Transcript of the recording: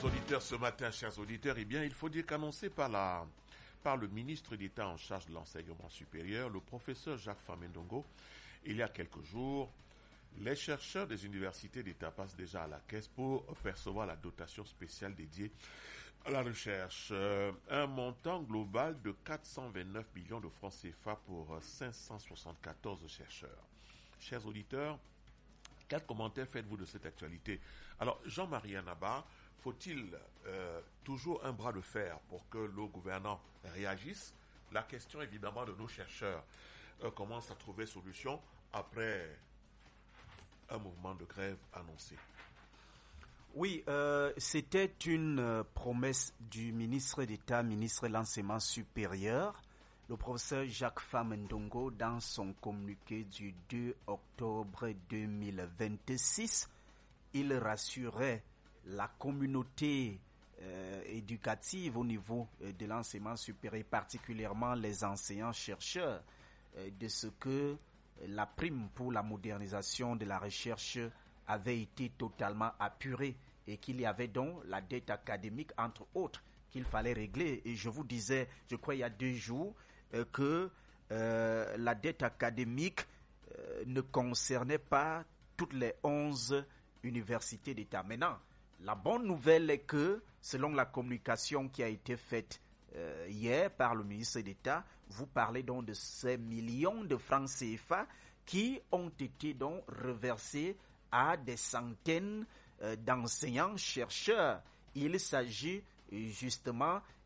Chers auditeurs, ce matin, chers auditeurs, eh bien, il faut dire qu'annoncé par le ministre d'État en charge de l'enseignement supérieur, le professeur Jacques Famendongo, il y a quelques jours, les chercheurs des universités d'État passent déjà à la caisse pour percevoir la dotation spéciale dédiée à la recherche. Un montant global de 429 millions de francs CFA pour 574 chercheurs. Chers auditeurs, quel commentaire faites-vous de cette actualité? Alors, Jean-Marie Anaba, faut-il toujours un bras de fer pour que le gouvernement réagisse? La question, évidemment, de nos chercheurs commence à trouver solution après un mouvement de grève annoncé. Oui, c'était une promesse du ministre d'État, ministre de l'Enseignement supérieur, le professeur Jacques Famendongo, dans son communiqué du 2 octobre 2026. Il rassurait la communauté éducative au niveau de l'enseignement supérieur, particulièrement les enseignants-chercheurs, de ce que la prime pour la modernisation de la recherche avait été totalement apurée et qu'il y avait donc la dette académique, entre autres, qu'il fallait régler. Et je vous disais, je crois il y a 2 jours, que la dette académique ne concernait pas toutes les 11 universités d'État. Maintenant, la bonne nouvelle est que, selon la communication qui a été faite hier par le ministre d'État, vous parlez donc de ces millions de francs CFA qui ont été donc reversés à des centaines d'enseignants-chercheurs. Il s'agit justement